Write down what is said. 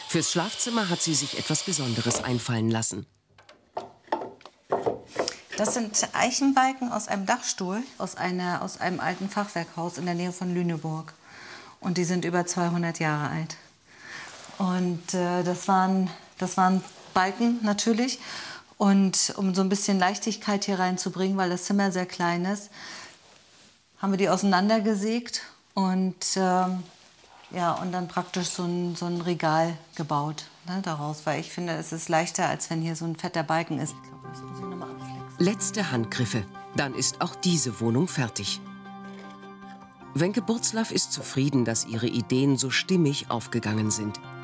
Fürs Schlafzimmer hat sie sich etwas Besonderes einfallen lassen. Das sind Eichenbalken aus einem Dachstuhl, aus einem alten Fachwerkhaus in der Nähe von Lüneburg. Und die sind über 200 Jahre alt. Und das waren Balken natürlich. Und um so ein bisschen Leichtigkeit hier reinzubringen, weil das Zimmer sehr klein ist, haben wir die auseinandergesägt und, ja, und dann praktisch so ein Regal gebaut, ne, daraus. Weil ich finde, es ist leichter, als wenn hier so ein fetter Balken ist. Ich glaube, das muss ich noch mal abflexen. Letzte Handgriffe. Dann ist auch diese Wohnung fertig. Wenke Burzlaff ist zufrieden, dass ihre Ideen so stimmig aufgegangen sind.